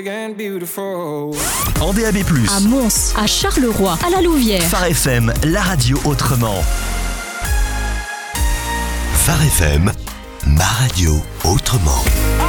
En DAB+, à Mons, à Charleroi, à La Louvière. Phare FM, la radio autrement. Phare FM, ma radio autrement.